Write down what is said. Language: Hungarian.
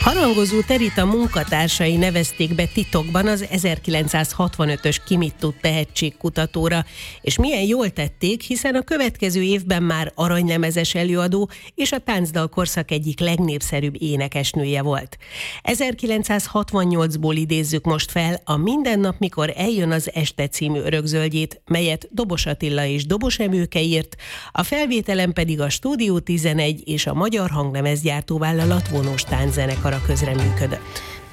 Harangozó Terita munkatársai nevezték be titokban az 1965-ös Ki mit tud tehetségkutatóra, és milyen jól tették, hiszen a következő évben már aranylemezes előadó és a táncdal korszak egyik legnépszerűbb énekesnője volt. 1968-ból idézzük most fel a Minden nap, mikor eljön az este című örökzöldjét, melyet Dobos Attila és Dobos Emőke írt, a felvételen pedig a Stúdió 11 és a Magyar Hanglemezgyártó Vállalat vonós tánczenekara közreműködött.